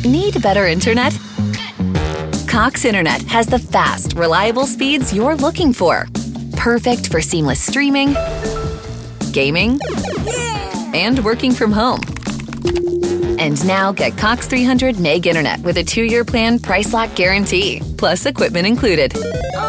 Need better internet? Cox Internet has the fast, reliable speeds you're looking for. Perfect for seamless streaming, gaming, and working from home. And now get Cox 300 Meg Internet with a 2-year plan price lock guarantee, plus equipment included.